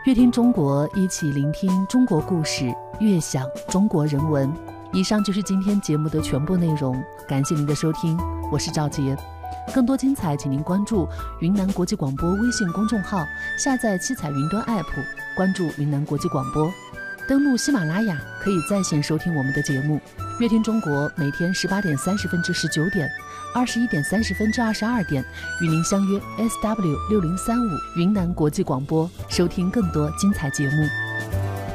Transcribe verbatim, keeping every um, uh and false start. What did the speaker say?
乐听中国，一起聆听中国故事，悦享中国人文。以上就是今天节目的全部内容，感谢您的收听，我是赵杰。更多精彩，请您关注云南国际广播微信公众号，下载七彩云端 App， 关注云南国际广播。登录喜马拉雅可以在线收听我们的节目。乐听中国每天十八点三十分至十九点，二十一点三十分至二十二点，与您相约 S W 六零三五云南国际广播，收听更多精彩节目。